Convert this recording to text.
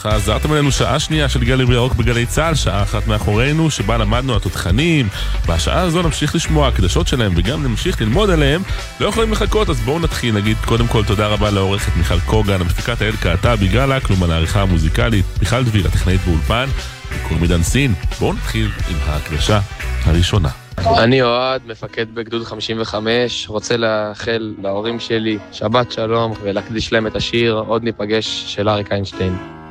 חזרתם אלינו שעה שנייה של גלי בירוק בגלי צהל, שעה אחת מאחורינו שבה למדנו על תותחנים. בשעה הזו נמשיך לשמוע הקדשות שלהם וגם נמשיך ללמוד עליהם. לא יכולים לחכות, אז בואו נתחיל. נגיד קודם כל תודה רבה לעורכת מיכל קוגן, המפיקת האל קעתה ביגאלה, כלומר העריכה המוזיקלית מיכל דביר, הטכנאית באולפן וכל מידן סין. בואו נתחיל עם ההקדשה הראשונה. אני אוהד, מפקד בגדוד 55, רוצה לאחל להורים שלי שבת שלום ולהקדיש להם את השיר עוד ניפגש של אריק איינשטיין.